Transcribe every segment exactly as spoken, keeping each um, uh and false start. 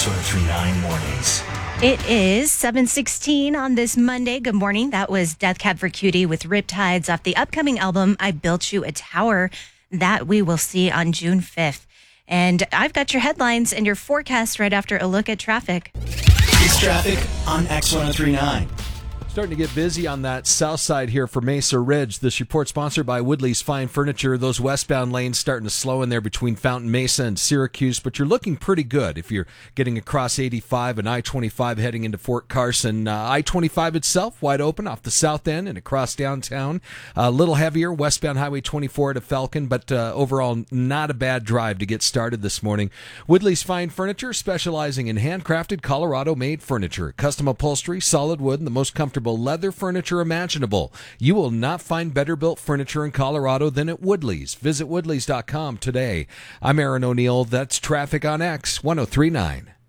one oh three point nine Mornings. It is seven sixteen on this Monday. Good morning. That was Death Cab for Cutie with Riptides off the upcoming album, I Built You a Tower, that we will see on June fifth. And I've got your headlines and your forecast right after a look at traffic. It's traffic on X one oh three point nine. Starting to get busy on that south side here for Mesa Ridge. This report sponsored by Woodley's Fine Furniture. Those westbound lanes starting to slow in there between Fountain Mesa and Syracuse, but you're looking pretty good if you're getting across eighty-five and I twenty-five heading into Fort Carson. Uh, I twenty-five itself wide open off the south end and across downtown. A little heavier westbound Highway twenty-four to Falcon, but uh, overall not a bad drive to get started this morning. Woodley's Fine Furniture, specializing in handcrafted Colorado-made furniture, custom upholstery, solid wood, and the most comfortable leather furniture imaginable. You will not find better built furniture in Colorado than at Woodley's. Visit woodleys dot com today. I'm Aaron O'Neill. That's traffic on X one oh three point nine.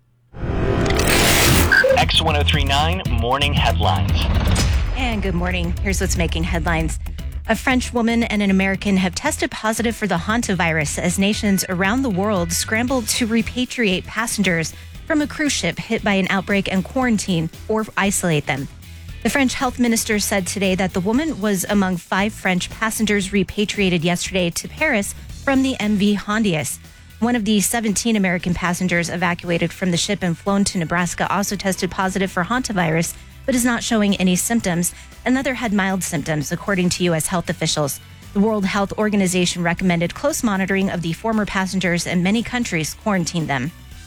X one oh three point nine Morning Headlines. And good morning. Here's what's making headlines. A French woman and an American have tested positive for the hantavirus as nations around the world scramble to repatriate passengers from a cruise ship hit by an outbreak and quarantine or isolate them. The French health minister said today that the woman was among five French passengers repatriated yesterday to Paris from the M V Hondius. One of the seventeen American passengers evacuated from the ship and flown to Nebraska also tested positive for hantavirus, but is not showing any symptoms. Another had mild symptoms, according to U S health officials. The World Health Organization recommended close monitoring of the former passengers, and many countries quarantined them.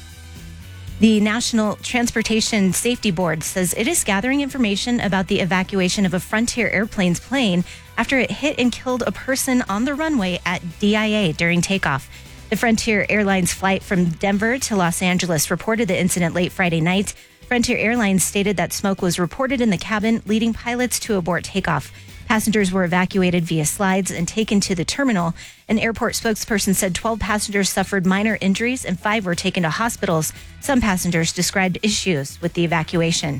The National Transportation Safety Board says it is gathering information about the evacuation of a Frontier Airlines plane after it hit and killed a person on the runway at D I A during takeoff. The Frontier Airlines flight from Denver to Los Angeles reported the incident late Friday night. Frontier Airlines stated that smoke was reported in the cabin, leading pilots to abort takeoff. Passengers were evacuated via slides and taken to the terminal. An airport spokesperson said twelve passengers suffered minor injuries and five were taken to hospitals. Some passengers described issues with the evacuation.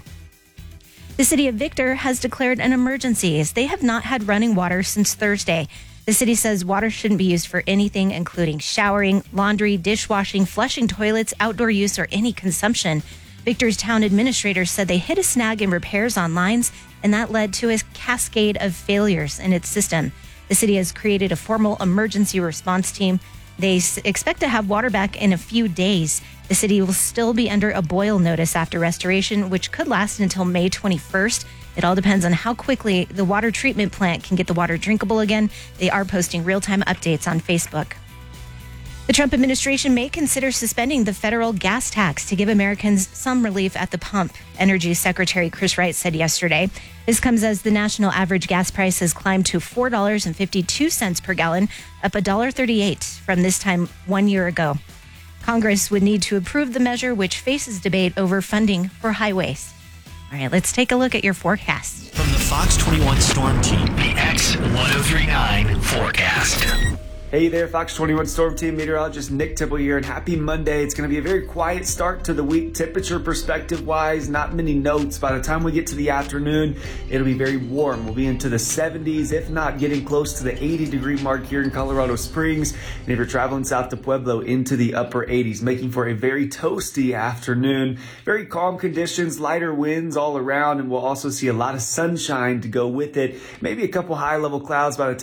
The city of Victor has declared an emergency as they have not had running water since Thursday. The city says water shouldn't be used for anything, including showering, laundry, dishwashing, flushing toilets, outdoor use, or any consumption. Victor's town administrators said they hit a snag in repairs on lines, and that led to a cascade of failures in its system. The city has created a formal emergency response team. They s- expect to have water back in a few days. The city will still be under a boil notice after restoration, which could last until May twenty-first. It all depends on how quickly the water treatment plant can get the water drinkable again. They are posting real-time updates on Facebook. The Trump administration may consider suspending the federal gas tax to give Americans some relief at the pump, Energy Secretary Chris Wright said yesterday. This comes as the national average gas price has climbed to four dollars and fifty-two cents per gallon, up one dollar and thirty-eight cents from this time one year ago. Congress would need to approve the measure, which faces debate over funding for highways. All right, let's take a look at your forecast. From the Fox twenty-one Storm Team, the X one oh three point nine forecast. Hey there, Fox twenty-one Storm Team meteorologist Nick Tibble here, and happy Monday. It's going to be a very quiet start to the week, temperature perspective-wise, not many notes. By the time we get to the afternoon, it'll be very warm. We'll be into the seventies, if not getting close to the eighty-degree mark here in Colorado Springs. And if you're traveling south to Pueblo, into the upper eighties, making for a very toasty afternoon. Very calm conditions, lighter winds all around, and we'll also see a lot of sunshine to go with it. Maybe a couple high-level clouds by the time